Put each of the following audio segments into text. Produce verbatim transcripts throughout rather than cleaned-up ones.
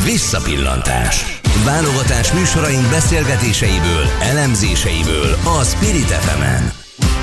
Visszapillantás. Válogatás műsoraink beszélgetéseiből, elemzéseiből a Spirit ef emen.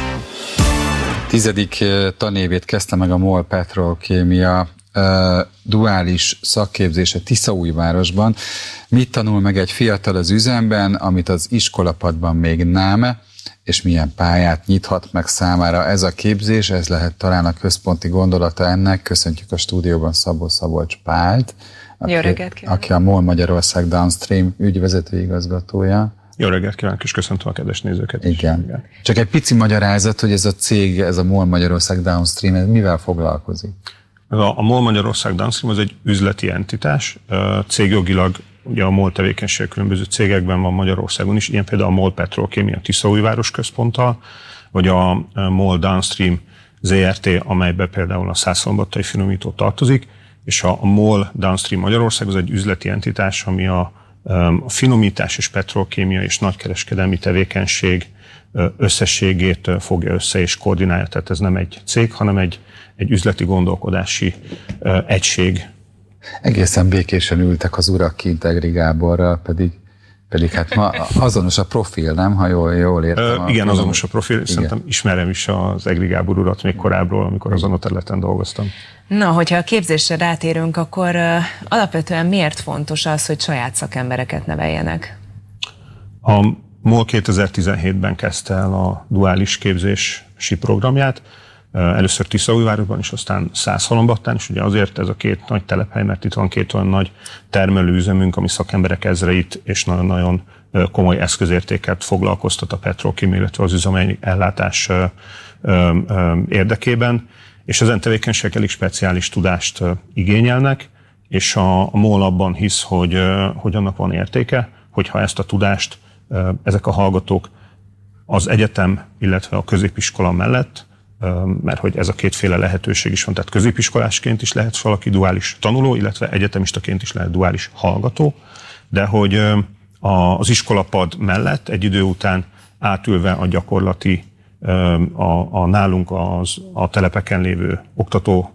Tizedik tanévét kezdte meg a MOL Petrokémia uh, duális szakképzése Tiszaújvárosban. Mit tanul meg egy fiatal az üzemben, amit az iskolapadban még nem, és milyen pályát nyithat meg számára ez a képzés? Ez lehet talán a központi gondolata ennek. Köszöntjük a stúdióban Szabó Szabolcs Pált, aki, aki a MOL Magyarország Downstream ügyvezető igazgatója. Jó reggelt kívánok, és köszöntöm a kedves nézőket is. Igen. Igen. Csak egy pici magyarázat, hogy ez a cég, ez a MOL Magyarország Downstream, ez mivel foglalkozik? A, a MOL Magyarország Downstream az egy üzleti entitás. Cégjogilag ugye a MOL tevékenység különböző cégekben van Magyarországon is, ilyen például a MOL Petrokémia Tiszaújváros központtal, vagy a MOL Downstream zé er té, amelybe például a Szászhalombattai finomító tartozik, és a, a MOL Downstream Magyarország az egy üzleti entitás, ami a a finomítás és petrokémia és nagykereskedelmi tevékenység összességét fogja össze és koordinálja. Tehát ez nem egy cég, hanem egy, egy üzleti gondolkodási egység. Egészen békésen ültek az urak kint Egri Gáborral, pedig, pedig hát ma azonos a profil, nem? Ha jól, jól értem. A igen, azonos a profil. Igen. Szerintem ismerem is az Egri Gábor urat még korábbról, amikor azon a területen dolgoztam. Na, hogyha a képzésre rátérünk, akkor uh, alapvetően miért fontos az, hogy saját szakembereket neveljenek? A MOL kétezer-tizenhétben kezdte el a duális képzési programját. Uh, először Tiszaújvárosban, és aztán Szászhalombattán, és ugye azért ez a két nagy telephely, mert itt van két olyan nagy termelőüzemünk, ami szakemberek ezreit és nagyon-nagyon komoly eszközértéket foglalkoztat a petrokémia, illetve az üzemanyag ellátás uh, uh, uh, érdekében. És ezen tevékenységek elég speciális tudást igényelnek, és a, a MOL abban hisz, hogy, hogy annak van értéke, hogyha ezt a tudást ezek a hallgatók az egyetem, illetve a középiskola mellett, mert hogy ez a kétféle lehetőség is van, tehát középiskolásként is lehet valaki duális tanuló, illetve egyetemistaként is lehet duális hallgató, de hogy az iskolapad mellett egy idő után átülve a gyakorlati A, a nálunk az, a telepeken lévő oktató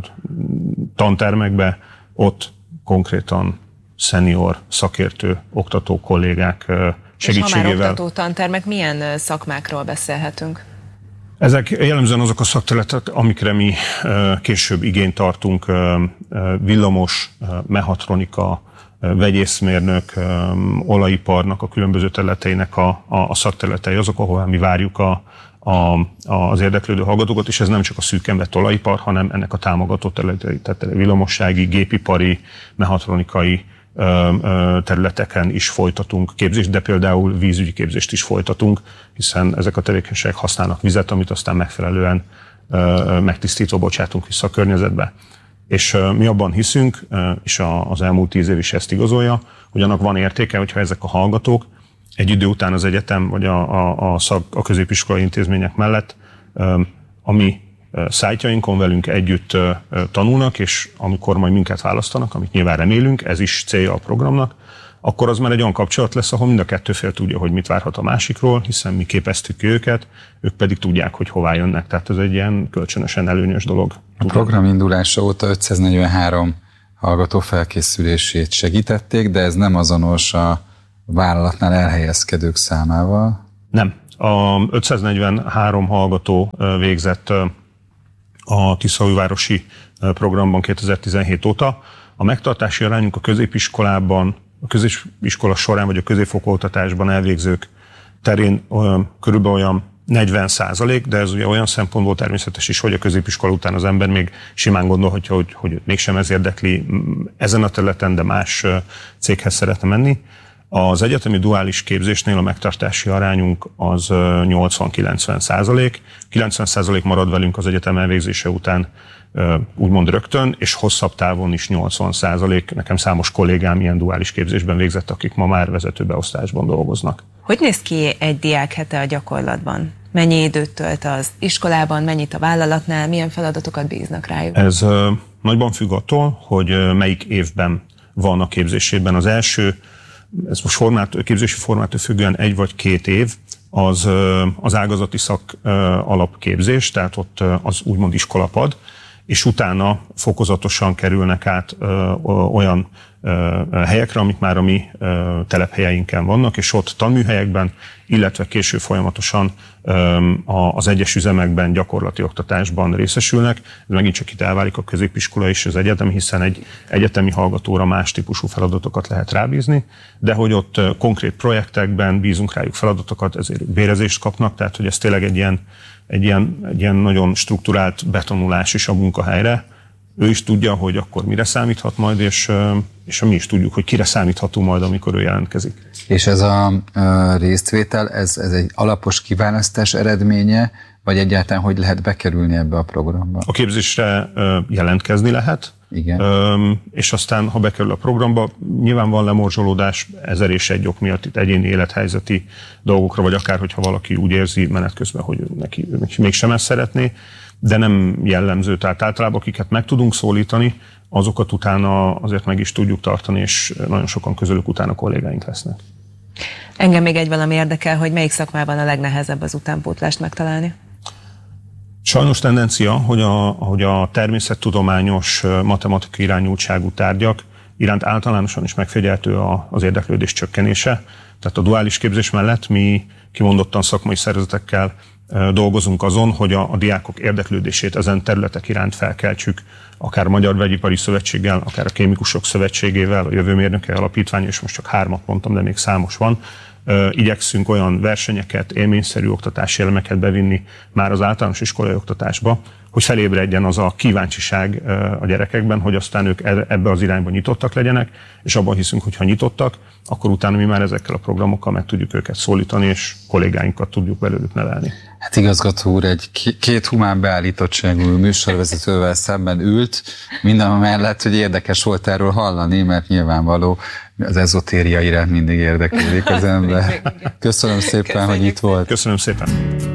tantermekbe, ott konkrétan szenior, szakértő oktató kollégák segítségével. És ha már oktató tantermek, milyen szakmákról beszélhetünk? Ezek jellemzően azok a szakterületek, amikre mi később igényt tartunk, villamos, mechatronika, vegyészmérnök, olajiparnak a különböző területeinek a, a, a szakterületei, azok, ahol mi várjuk a A, az érdeklődő hallgatókat, és ez nem csak a szűken vett olajipar, hanem ennek a támogató területei, tehát villamossági, gépipari, mechatronikai ö, ö, területeken is folytatunk képzést, de például vízügyi képzést is folytatunk, hiszen ezek a tevékenységek használnak vizet, amit aztán megfelelően ö, megtisztítva bocsátunk vissza a környezetbe. És ö, mi abban hiszünk, ö, és a, az elmúlt tíz év is ezt igazolja, hogy annak van értéke, hogyha ezek a hallgatók egy idő után az egyetem, vagy a, a, a, szak, a középiskolai intézmények mellett a mi szájtjainkon velünk együtt tanulnak, és amikor majd minket választanak, amit nyilván remélünk, ez is célja a programnak, akkor az már egy olyan kapcsolat lesz, ahol mind a kettő fél tudja, hogy mit várhat a másikról, hiszen mi képeztük ki őket, ők pedig tudják, hogy hová jönnek. Tehát ez egy ilyen kölcsönösen előnyös dolog. A program indulása óta ötszáznegyvenhárom hallgató felkészülését segítették, de ez nem azonos a vállalatnál elhelyezkedők számával? Nem. A ötszáznegyvenhárom hallgató végzett a Tiszaújvárosi programban kétezer-tizenhét óta. A megtartási arányunk a középiskolában, a középiskola során vagy a középfokoktatásban elvégzők terén körülbelül olyan negyven százalék, de ez ugye olyan szempontból természetes is, hogy a középiskola után az ember még simán gondolhatja, hogy, hogy mégsem ez érdekli ezen a területen, de más céghez szeretne menni. Az egyetemi duális képzésnél a megtartási arányunk az nyolcvan-kilencven százalék. kilencven százalék marad velünk az egyetem elvégzése után úgymond rögtön, és hosszabb távon is nyolcvan százalék. Nekem számos kollégám ilyen duális képzésben végzett, akik ma már vezetőbeosztásban dolgoznak. Hogy néz ki egy diák hete a gyakorlatban? Mennyi időt tölt az iskolában, mennyit a vállalatnál, milyen feladatokat bíznak rájuk? Ez uh, nagyban függ attól, hogy uh, melyik évben van a képzésében. Az első, ez most formát, képzési formától függően egy vagy két év, az, uh, az ágazati szak uh, alapképzés, tehát ott uh, az úgymond iskolapad, és utána fokozatosan kerülnek át ö, ö, olyan helyekre, amik már a mi telephelyeinken vannak, és ott tanműhelyekben, illetve később folyamatosan az egyes üzemekben, gyakorlati oktatásban részesülnek. Ez megint csak itt elválik a középiskola és az egyetem, hiszen egy egyetemi hallgatóra más típusú feladatokat lehet rábízni, de hogy ott konkrét projektekben bízunk rájuk feladatokat, ezért bérezést kapnak, tehát hogy ez tényleg egy ilyen, egy ilyen, egy ilyen nagyon strukturált betonulás is a munkahelyre. Ő is tudja, hogy akkor mire számíthat majd, és, és mi is tudjuk, hogy kire számítható majd, amikor ő jelentkezik. És ez a, a résztvétel, ez, ez egy alapos kiválasztás eredménye, vagy egyáltalán hogy lehet bekerülni ebbe a programba? A képzésre jelentkezni lehet. Igen. És aztán, ha bekerül a programba, nyilván van lemorzsolódás ezer és egy ok miatt itt egyéni élethelyzeti dolgokra, vagy akár, hogyha valaki úgy érzi menet közben, hogy neki, neki mégsem ezt szeretné, de nem jellemző. Tehát általában, akiket meg tudunk szólítani, azokat utána azért meg is tudjuk tartani, és nagyon sokan közülük utána kollégáink lesznek. Engem még egy valami érdekel, hogy melyik szakmában a legnehezebb az utánpótlást megtalálni? Sajnos tendencia, hogy a, hogy a természettudományos, matematikai irányultságú tárgyak iránt általánosan is megfigyelhető az érdeklődés csökkenése. Tehát a duális képzés mellett mi kimondottan szakmai szervezetekkel dolgozunk azon, hogy a, a diákok érdeklődését ezen területek iránt felkeltsük, akár a Magyar Vegyipari Szövetséggel, akár a Kémikusok Szövetségével, a Jövőmérnökei Alapítvány, és most csak hármat mondtam, de még számos van. Igyekszünk olyan versenyeket, élményszerű oktatási elemeket bevinni már az általános iskolai oktatásba, hogy felébredjen az a kíváncsiság a gyerekekben, hogy aztán ők ebbe az irányba nyitottak legyenek, és abban hiszünk, hogy ha nyitottak, akkor utána mi már ezekkel a programokkal meg tudjuk őket szólítani, és kollégáinkat tudjuk belőlük nevelni. Hát igazgató úr, egy két humán beállítottságú műsorvezetővel szemben ült, minden mellett, hogy érdekes volt erről hallani, mert nyilvánvaló az ezotéria iránt mindig érdeklődik az ember. Köszönöm szépen, Köszönjük hogy itt volt. Köszönöm szépen.